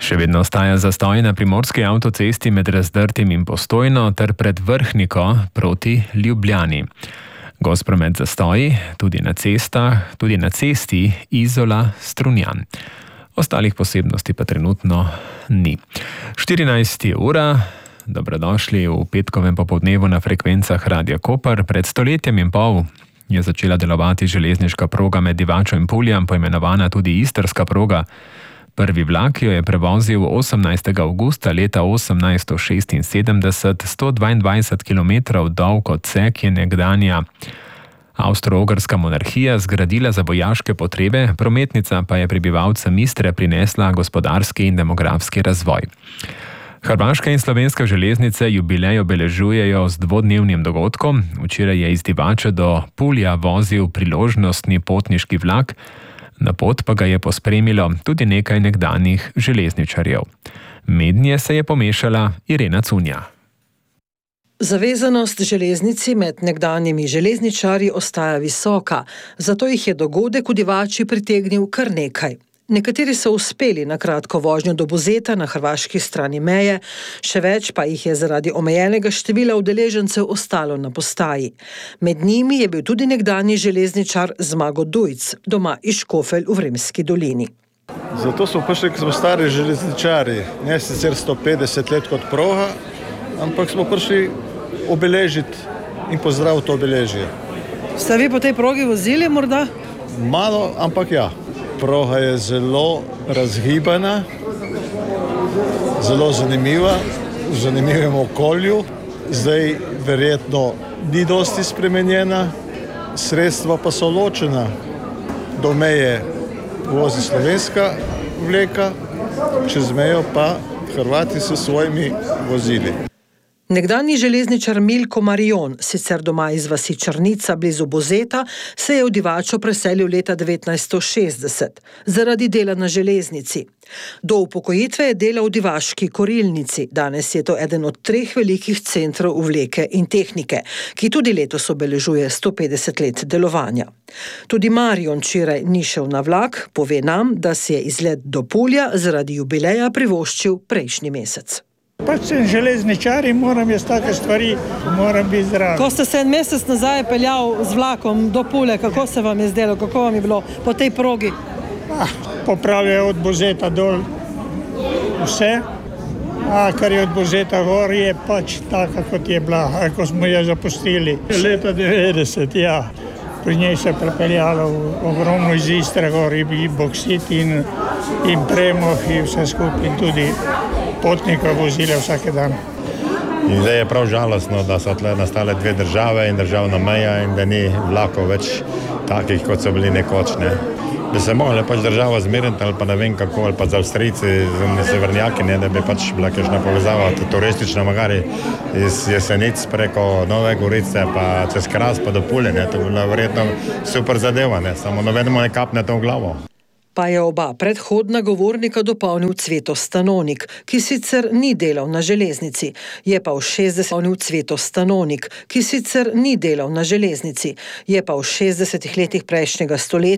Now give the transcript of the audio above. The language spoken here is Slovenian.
Še vedno ostaja zastoj na primorski avtocesti med Razdrtim in Postojno ter pred Vrhniko proti Ljubljani. Gost promet zastoji tudi na cesti Izola-Strunjan. Ostalih posebnosti pa trenutno ni. 14. ura. Dobrodošli v petkovem popoldnevu na frekvencah Radia Koper. Pred 100 letjem in pol je začela delovati železniška proga med Divačo in Puljem, poimenovana tudi Istrska proga. Prvi vlak jo je prevozil 18. avgusta leta 1876, 122 km dolg odsek je nekdanja Avstro-Ogrska monarhija zgradila za vojaške potrebe, prometnica pa je prebivalcem Istre prinesla gospodarski in demografski razvoj. Hrvaška in slovenska železnice jubilej obeležujejo z dvodnevnim dogodkom. Včeraj je iz Divače do Pulja vozil priložnostni potniški vlak, na pot pa ga je pospremilo tudi nekaj nekdanjih železničarjev. Mednje se je pomešala Irena Cunja. Zavezanost železnici med nekdanjimi železničarji ostaja visoka, zato jih je dogodek v Divači pritegnil kar nekaj. Nekateri so uspeli na kratko vožnjo do Buzeta na hrvaški strani meje, še več pa jih je zaradi omejenega števila udeležencev ostalo na postaji. Med njimi je bil tudi nekdanji železničar Zmago Dujc, doma iz Škofelj v Vrimski dolini. Zato smo prišli, ker smo stari železničari, ne sicer 150 let kot proga, ampak smo prišli obeležiti in pozdraviti to obeležje. Ste vi po tej progi vozili morda? Malo, ampak ja. Proga je zelo razgibana, zelo zanimiva, v zanimivem okolju. Zdaj verjetno ni dosti spremenjena, sredstva pa so ločena. Do meje vozi slovenska vleka, čez mejo pa Hrvati s svojimi vozili. Nekdanji železničar Milko Marijon, sicer doma iz vasi Črnica blizu Buzeta, se je v Divačo preselil leta 1960 zaradi dela na železnici. Do upokojitve je delal v divaški korilnici. Danes je to eden od 3 velikih centrov vleke in tehnike, ki tudi letos obeležuje 150 let delovanja. Tudi Marijon včeraj ni šel na vlak, pove nam, da si je izlet do Pulja zaradi jubileja privoščil prejšnji mesec. Pač sem železničar in moram jaz take stvari, moram biti zraven. Ko ste se en mesec nazaj peljal z vlakom do Pule, kako se vam je zdelo, kako vam je bilo po tej progi? Popravljajo od Buzeta dol vse, kar je od Buzeta gor je pač taka, kot je bila, ko smo jo zapustili. Leta 90, ja. Pri njej se prepeljalo ogromno iz Istre gor, in boksit in premog in vse skupaj in tudi potnika vozile vsake dan. In zdaj je prav žalostno, da so tle nastale 2 države in državna meja in da ni vlakov več takih, kot so bili nekoč. Ne. Da se mogli pač država zmeriti ali pa ne vem kako, ali pa za Avstrijci, za severnjaki, ne, da bi pač bila kakšna povezava turistična, magari iz Jesenic preko Nove Gorice pa čez Kras pa do Pulje. Ne. To je bila verjetno super zadeva, ne. Samo nobenemu ne kapne to v glavo. Pa je oba predhodna govornika dopolnil Cveto Stanonik, ki sicer ni delal na železnici, je pa v 60 letih prejšnjega stoletja